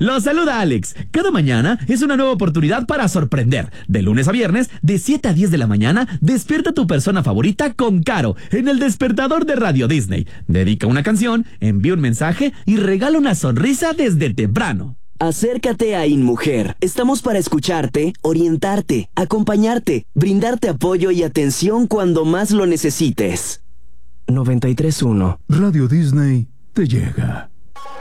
Los saluda Alex. Cada mañana es una nueva oportunidad para sorprender. De lunes a viernes, de 7 a 10 de la mañana, despierta a tu persona favorita con Caro en el despertador de Radio Disney. Dedica una canción, envía un mensaje y regala una sonrisa desde temprano. Acércate a InMujer. Estamos para escucharte, orientarte, acompañarte, brindarte apoyo y atención cuando más lo necesites. 93.1 Radio Disney te llega.